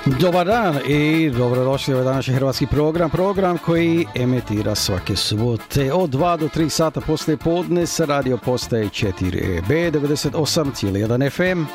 Dobar dan i dobrodošli u današnji hrvatski program koji emitira svake subote od 2 do 3 sata poslije podne sa radio postaje 4B 98,1 FM